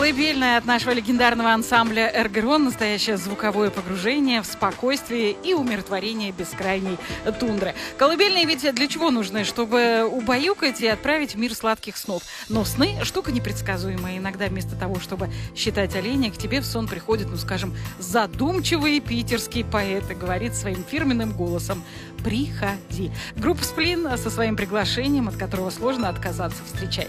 Колыбельная от нашего легендарного ансамбля «Эргерон». Настоящее звуковое погружение в спокойствие и умиротворение бескрайней тундры. Колыбельные ведь для чего нужны? Чтобы убаюкать и отправить в мир сладких снов. Но сны – штука непредсказуемая. Иногда вместо того, чтобы считать оленя, к тебе в сон приходит, задумчивый питерский поэт и говорит своим фирменным голосом: «Приходи». Группа «Сплин» со своим приглашением, от которого сложно отказаться, встречай.